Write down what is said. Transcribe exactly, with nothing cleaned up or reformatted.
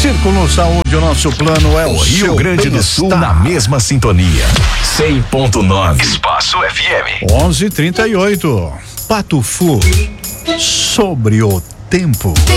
Círculo Saúde, o nosso plano é o, o Rio seu Grande do Sul na mesma sintonia. cem ponto nove. Espaço F M. onze e trinta e oito. Pato Fu. Sobre o tempo.